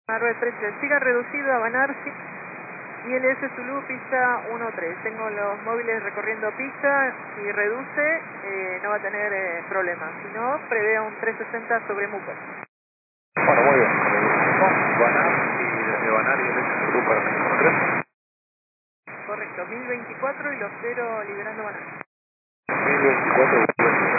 Red 3, siga reducido a Banarsi, ILS Zulu, pista 13. Tengo los móviles recorriendo pista, si reduce no va a tener problemas, si no, prevea un 360 sobre Muco. Bueno, muy bien, Banar y desde Banar ILS Zulu para México 3. Correcto, 1024 y los 0 liberando Banar. 1024.